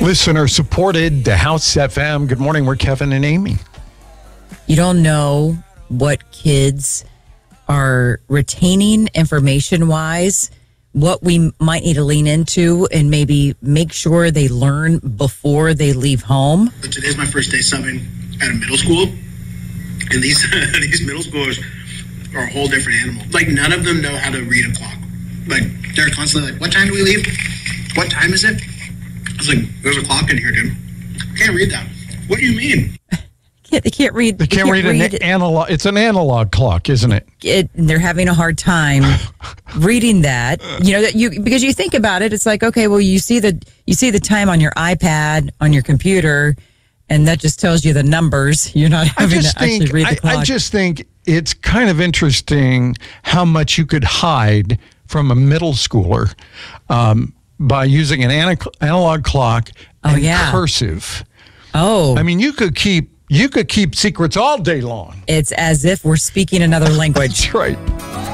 Listener supported to House FM. Good morning. We're Kevin and Amy. You don't know what kids are retaining information-wise, what we might need to lean into and maybe make sure they learn before they leave home. Today's my first day subbing at a middle school, and these middle schoolers are a whole different animal. Like, none of them know how to read a clock. Like, they're constantly like, what time do we leave? What time is it? I was like, there's a clock in here, dude. I can't read that. What do you mean? They can't read. They can't read an analog. It's an analog clock, isn't it? They're having a hard time reading that. Because you think about it, it's like, okay, well, you see the time on your iPad, on your computer, and that just tells you the numbers. You're not having to actually read the clock. I just think it's kind of interesting how much you could hide from a middle schooler by using an analog clock and cursive. Oh, I mean, you could keep secrets all day long. It's as if we're speaking another language. That's right.